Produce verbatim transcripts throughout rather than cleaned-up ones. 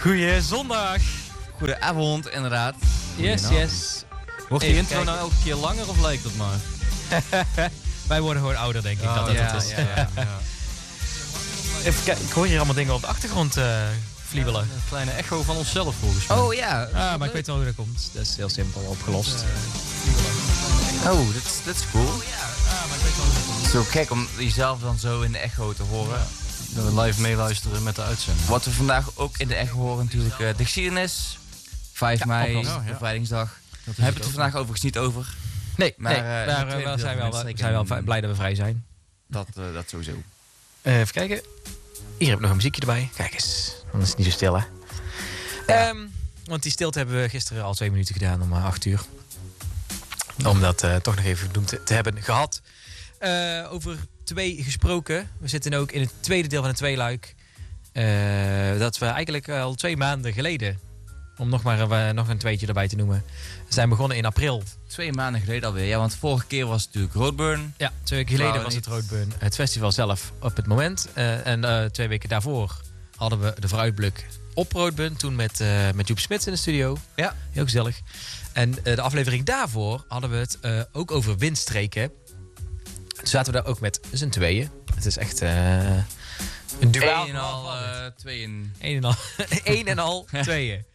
Goeie zondag. Goedenavond, inderdaad. Yes, yes. Wordt die intro nou elke keer langer of lijkt het maar? Wij worden gewoon ouder, denk ik. Oh, dat dat ja, het is. ja, ja. ja. Even kijken, ik hoor hier allemaal dingen op de achtergrond uh, vliebelen. Een kleine echo van onszelf volgens mij. Oh ja. Ah, maar ik weet wel hoe dat komt. Dat is heel simpel opgelost. Oh, dat is, dat is cool. Het is ook gek om jezelf dan zo in de echo te horen. Dat we live meeluisteren met de uitzending. Wat we vandaag ook in de echo horen natuurlijk uh, de geschiedenis. vijf mei, oh, ja. bevrijdingsdag. We hebben het er vandaag overigens niet over. Nee, Maar, nee uh, daar in het uh, tweede wel, deel zijn, van wel, de we zijn wel streek- blij dat we vrij zijn. Dat, uh, dat sowieso. Uh, even kijken. Hier heb ik nog een muziekje erbij. Kijk eens, dan is het niet zo stil, hè? Ja. Um, want die stilte hebben we gisteren al twee minuten gedaan om uh, acht uur. Om dat uh, toch nog even genoemd te, te hebben gehad. Uh, over twee gesproken. We zitten ook in het tweede deel van het tweeluik. Uh, dat we eigenlijk al twee maanden geleden, om nog maar uh, nog een tweetje erbij te noemen, zijn begonnen in april. Twee maanden geleden alweer. Ja, want de vorige keer was het natuurlijk Roadburn. Ja, twee weken geleden Nou, was niet. het Roadburn. Het festival zelf op het moment. Uh, en uh, twee weken daarvoor hadden we de vooruitblik op Roadburn. Toen met, uh, met Joep Smits in de studio. Ja. Heel gezellig. En uh, de aflevering daarvoor hadden we het uh, ook over windstreken. Toen zaten we daar ook met z'n tweeën. Het is echt uh, een duaal. Eén en al, uh, twee in... Eén en al, één en al tweeën.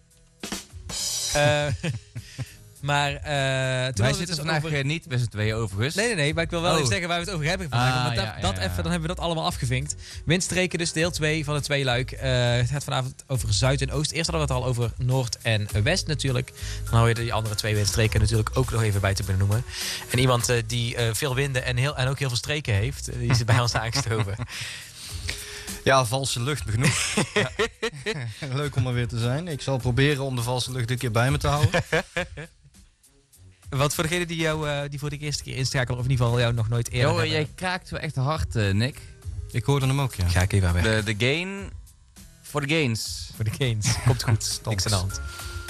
Uh, maar uh, toen Wij hadden we het zitten dus vandaag over... uh, niet met z'n tweeën overigens. Nee, nee, nee, maar ik wil wel Oh. even zeggen waar we het over hebben vandaag. Ah, want dat, ja, ja, dat ja. even, dan hebben we dat allemaal afgevinkt. Windstreken dus, deel twee van het tweeluik. Uh, het gaat vanavond over Zuid en Oost. Eerst hadden we het al over Noord en West natuurlijk. Dan hou je die andere twee windstreken natuurlijk ook nog even bij te benoemen. En iemand uh, die uh, veel winden en, heel, en ook heel veel streken heeft, uh, die is bij ons aangestoven. Ja, valse lucht genoeg. Ja. Leuk om er weer te zijn. Ik zal proberen om de valse lucht een keer bij me te houden. Want voor degene die jou uh, die voor de eerste keer inschakelen, of in ieder geval jou nog nooit eerder Jo, hebben. jij kraakt wel echt hard, uh, Nick. Ik hoorde hem ook, ja. Ga ik even aan weg. De, de gain voor de gains. Voor de gains. Komt goed. Niks aan de hand.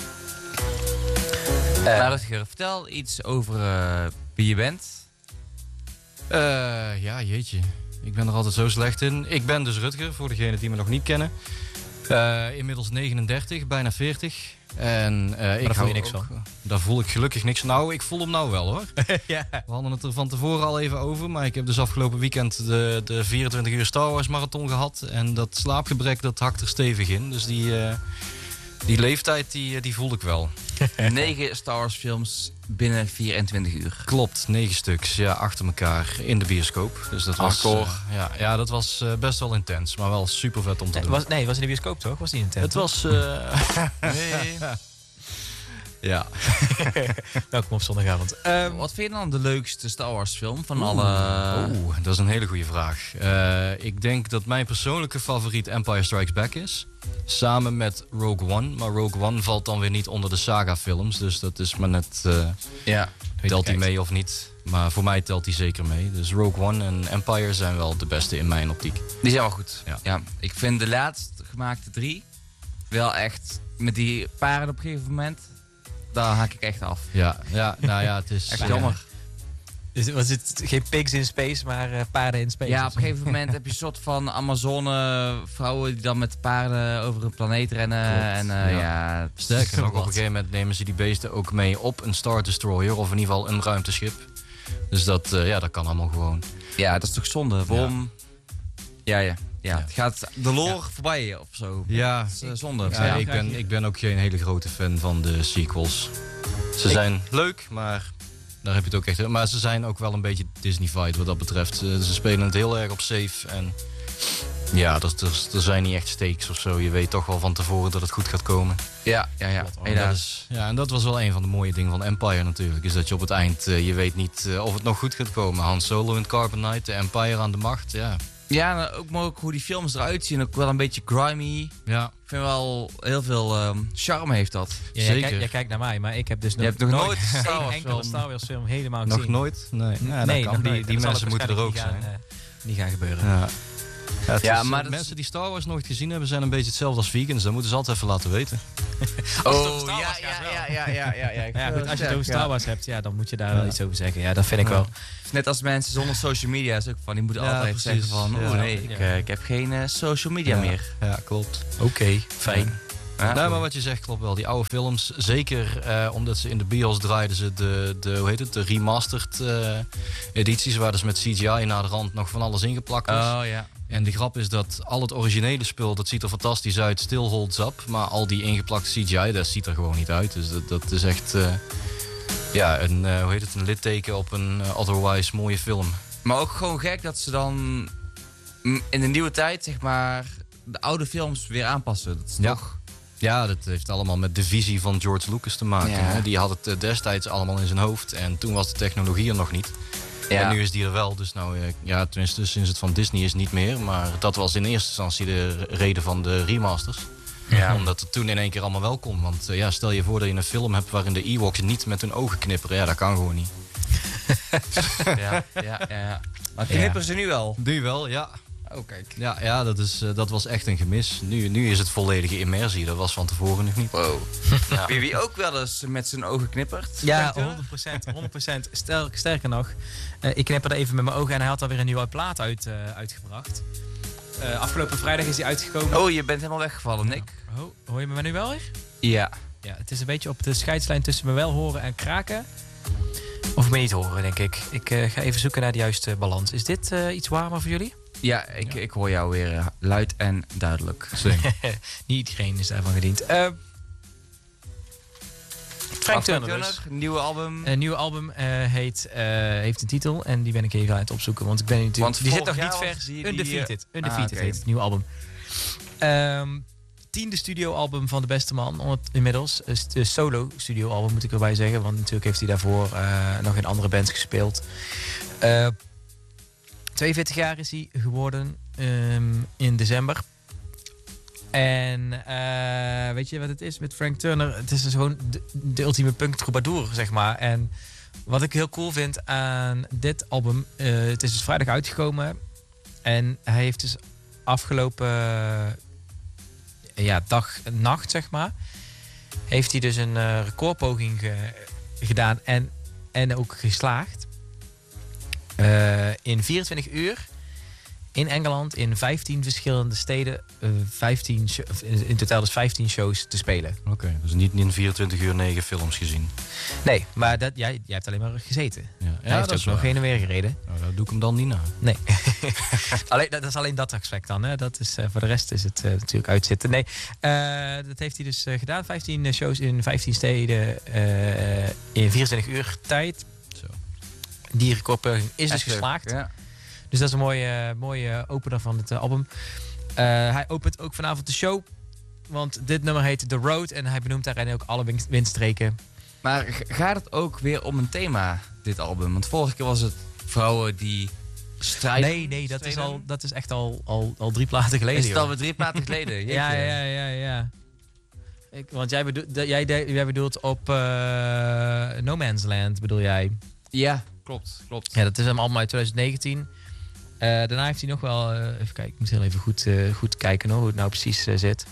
Uh, maar Rutger, vertel iets over uh, wie je bent. Uh, ja, jeetje. Ik ben er altijd zo slecht in. Ik ben dus Rutger, voor degenen die me nog niet kennen. Uh, inmiddels negenendertig, bijna veertig. En, uh, ik daar voel je hou niks ook- van. Daar voel ik gelukkig niks van. Nou, ik voel hem nou wel, hoor. Ja. We hadden het er van tevoren al even over. Maar ik heb dus afgelopen weekend de, de vierentwintig uur Star Wars marathon gehad. En dat slaapgebrek, dat hakt er stevig in. Dus die, uh, die leeftijd, die, die voel ik wel. Negen Star Wars films binnen vierentwintig uur. Klopt, negen stuks, ja, achter elkaar in de bioscoop. Dus dat was, Hardcore. uh, ja, ja, dat was uh, best wel intens, maar wel super vet om te Nee, doen. was, nee, het was in de bioscoop toch? Was die in de tent? Het was... Uh, Nee. ja. Welkom op zondagavond. Um, Wat vind je dan de leukste Star Wars film van Oeh. alle... Oeh, dat is een hele goede vraag. Uh, ik denk dat mijn persoonlijke favoriet Empire Strikes Back is. Samen met Rogue One. Maar Rogue One valt dan weer niet onder de saga-films. Dus dat is maar net... Uh, Ja. telt hij mee of niet? Maar voor mij telt hij zeker mee. Dus Rogue One en Empire zijn wel de beste in mijn optiek. Die zijn wel goed. Ja. Ja. Ik vind de laatst gemaakte drie wel echt... Met die paren op een gegeven moment... Daar haak ik echt af. Ja, ja, nou ja, het is... Echt ja. jammer. dus was het geen pigs in space, maar uh, paarden in space? Ja, of op een zo? gegeven moment heb je een soort van Amazone vrouwen die dan met paarden over een planeet rennen. Klopt, En uh, ja. ja. Sterker nog, op een wat. gegeven moment nemen ze die beesten ook mee op een Star Destroyer. Of in ieder geval een ruimteschip. Dus dat, uh, ja, dat kan allemaal gewoon. Ja, dat is toch zonde? Waarom? Ja, ja. Ja, het gaat de lore voorbij of zo. Ja, Dat is uh, zonde. ja, Ja, ik, ben, ik ben ook geen hele grote fan van de sequels. Ze zijn leuk, maar daar heb je het ook echt... Maar ze zijn ook wel een beetje Disney-fied wat dat betreft. Ze, ze spelen het heel erg op safe. En ja, er, er, er zijn niet echt stakes of zo. Je weet toch wel van tevoren dat het goed gaat komen. ja, ja. ja. En dat, Helaas. is, ja, en dat was wel een van de mooie dingen van Empire natuurlijk. Is dat je op het eind, uh, je weet niet uh, of het nog goed gaat komen. Han Solo in Carbonite, de Empire aan de macht. Ja, Ja, en ook mogelijk hoe die films eruit zien. Ook wel een beetje grimy. ja. Ik vind wel heel veel um, charme heeft dat. Ja, jij, zeker. kijkt, jij kijkt naar mij, maar ik heb dus Je nog, hebt nog nooit een Star één Wars enkele film. Star Wars film helemaal Nog gezien. nooit? Nee, ja, nee, dat nog kan. nooit. Die, die En dat zal mensen moeten er ook waarschijnlijk zijn. niet gaan, uh, niet gaan gebeuren. Ja. Ja, het Ja, is, maar uh, dat is- mensen die Star Wars nooit gezien hebben zijn een beetje hetzelfde als vegans. Dat moeten ze altijd even laten weten. Als het over Star Wars gaat wel. ja, ja, ja, ja, ja. Ja, goed, als je het over Star Ja. Wars hebt, ja, dan moet je daar wel Ja. iets over zeggen. Ja, dat vind ik Ja. wel. Het is net als mensen zonder social media is ook van. Die moeten Ja, altijd precies. zeggen van... Ja. Oh nee, ik, Ja. uh, ik heb geen uh, social media ja. meer. Ja, klopt. Oké, fijn. Ja, nou, maar wat je zegt klopt wel. Die oude films, zeker eh, omdat ze in de bios draaiden ze de, de, hoe heet het, de remastered eh, edities, waar dus met C G I naar de rand nog van alles ingeplakt was. Oh ja. En de grap is dat al het originele spul, dat ziet er fantastisch uit, still holds up. Maar al die ingeplakte C G I, dat ziet er gewoon niet uit. Dus dat, dat is echt uh, ja, een, uh, hoe heet het, een litteken op een uh, otherwise mooie film. Maar ook gewoon gek dat ze dan mm, in de nieuwe tijd, zeg maar, de oude films weer aanpassen. Dat is Ja. toch... Ja, dat heeft allemaal met de visie van George Lucas te maken. Ja. Hè? Die had het uh, destijds allemaal in zijn hoofd en toen was de technologie er nog niet. Ja. En nu is die er wel, dus nou, ja, tenminste sinds het van Disney is niet meer. Maar dat was in eerste instantie de reden van de remasters. Ja. Omdat het toen in één keer allemaal wel kon. Want uh, ja, stel je voor dat je een film hebt waarin de Ewoks niet met hun ogen knipperen. Ja, dat kan gewoon niet. Ja, ja, ja. Maar knippen ze nu wel? Nu wel, ja. Oh, kijk. Ja, ja dat, is, uh, dat was echt een gemis. Nu, nu is het volledige immersie. Dat was van tevoren nog niet. Wow. Ja. Wie, wie ook wel eens met zijn ogen knippert? Ja, Frank Turner? honderd procent. honderd procent. Sterker, sterker nog, uh, ik knipperde even met mijn ogen en hij had alweer een nieuwe plaat uit, uh, uitgebracht. Uh, afgelopen vrijdag is die uitgekomen. Oh, je bent helemaal weggevallen, Nick. Oh, hoor je me nu wel weer? Ja. Ja, het is een beetje op de scheidslijn tussen me wel horen en kraken. Of me niet horen, denk ik. Ik uh, ga even zoeken naar de juiste balans. Is dit uh, iets warmer voor jullie? Ja, ik, ik hoor jou weer uh, luid en duidelijk. Niet iedereen is daarvan gediend. Uh, Frank Turner dus. Nieuwe album. Een nieuwe album uh, heet, uh, heeft een titel en die ben ik even aan het opzoeken. Want ik ben natuurlijk. Want die zit nog vorig niet jaar vers. was die- die, Undefeated. uh, Undefeated ah, oké. heet het nieuwe album. Um, tiende studioalbum van de beste man. on- Inmiddels. Uh, st- uh, solo studioalbum moet ik erbij zeggen. Want natuurlijk heeft hij daarvoor uh, nog in andere bands gespeeld. Uh, tweeënveertig jaar is hij geworden um, in december. En uh, weet je wat het is met Frank Turner? Het is dus gewoon de, de ultieme punk troubadour, zeg maar. En wat ik heel cool vind aan dit album... Uh, het is dus vrijdag uitgekomen. En hij heeft dus afgelopen uh, ja, dag en nacht, zeg maar... heeft hij dus een uh, recordpoging ge- gedaan en, en ook geslaagd. Uh, in vierentwintig uur... in Engeland in vijftien verschillende steden, uh, vijftien show, in totaal dus vijftien shows te spelen. Oké, okay, dus niet in vierentwintig uur negen films gezien. Nee, maar dat, jij, jij hebt alleen maar gezeten. Ja, Hij ja heeft ook nog heen en weer gereden. Nou, dat doe ik hem dan niet na. Nee. alleen, dat, dat is alleen dat aspect dan. Hè. Dat is, uh, voor de rest is het uh, natuurlijk uitzitten. Nee, uh, dat heeft hij dus uh, gedaan. vijftien shows in vijftien steden uh, in vierentwintig uur tijd. Zo. Die recordpoging is dus Echt leuk, geslaagd. Ja. Dus dat is een mooie, mooie opener van het uh, album. Uh, hij opent ook vanavond de show. Want dit nummer heet The Road. En hij benoemt daarin ook alle win- windstreken. Maar g- gaat het ook weer om een thema, dit album? Want vorige keer was het vrouwen die strijden. Nee, nee, dat is, strijden. al, dat is echt al, al, al drie platen geleden. Is het joh. alweer drie platen geleden? Jeetje. Ja, ja, ja, ja. Ik, want jij, bedoel, de- jij, de- jij bedoelt op uh, No Man's Land, bedoel jij? Ja, klopt, klopt. Ja, dat is hem allemaal uit twintig negentien. Uh, daarna heeft hij nog wel... Uh, even kijken, ik moet heel even goed, uh, goed kijken hoor, hoe het nou precies uh, zit.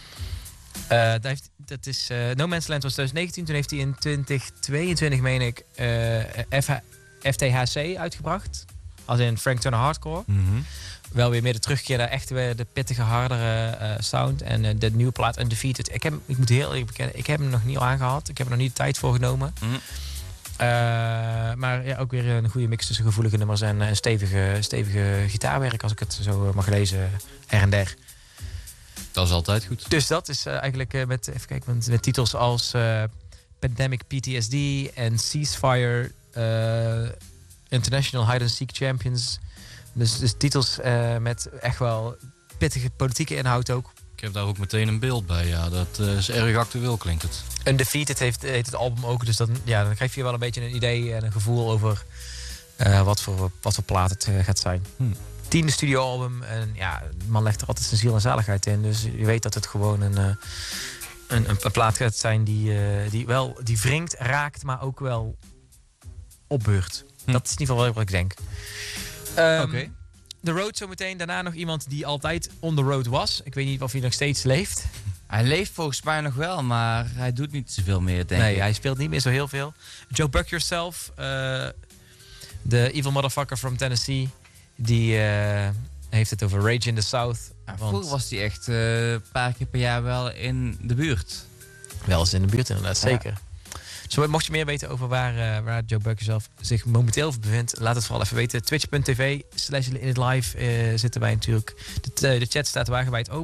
Uh, dat, heeft, dat is, uh, No Man's Land was twintig negentien. Toen heeft hij in twintig tweeëntwintig, meen ik, uh, F H, F T H C uitgebracht. Als in Frank Turner Hardcore. Mm-hmm. Wel weer meer de terugkeer naar echt weer de pittige, hardere uh, sound. En uh, de nieuwe plaat Undefeated. Ik, heb, ik moet heel eerlijk bekennen, ik heb hem nog niet aangehad. Ik heb er nog niet de tijd voor genomen. Mhm. Uh, maar ja, ook weer een goede mix tussen gevoelige nummers en, en stevige, stevige gitaarwerk, als ik het zo mag lezen, her en der. Dat is altijd goed. Dus dat is uh, eigenlijk uh, met, even kijken, met, met titels als uh, Pandemic P T S D en Ceasefire, uh, International Hide and Seek Champions. Dus, dus titels uh, met echt wel pittige politieke inhoud ook. Ik heb daar ook meteen een beeld bij. Ja, dat uh, is erg actueel, klinkt het. Undefeated heeft, heet het album ook. Dus dan, ja, dan krijg je wel een beetje een idee en een gevoel over uh, wat, voor, wat voor plaat het uh, gaat zijn. Hmm. Tiende studioalbum. En ja, de man legt er altijd zijn ziel en zaligheid in. Dus je weet dat het gewoon een, uh, een, een, een plaat gaat zijn die, uh, die wel die wringt, raakt, maar ook wel opbeurt. Hm. Dat is in ieder geval wat ik denk. Um, Oké. Okay. The Road zometeen. Daarna nog iemand die altijd on the road was. Ik weet niet of hij nog steeds leeft. Hij leeft volgens mij nog wel, maar hij doet niet zoveel meer, denk nee, ik. hij speelt niet meer zo heel veel. Joe Buck Yourself, uh, de evil motherfucker from Tennessee, die uh, heeft het over Rage in the South. Ja, Want vroeger was hij echt eh, een paar keer per jaar wel in de buurt. wel eens in de buurt inderdaad, Ja. zeker. Dus mocht je meer weten over waar, uh, waar Joe Buck zelf zich momenteel bevindt, laat het vooral even weten. Twitch punt tv slash in het live uh, zitten wij natuurlijk. De, de chat staat wagenwijd open.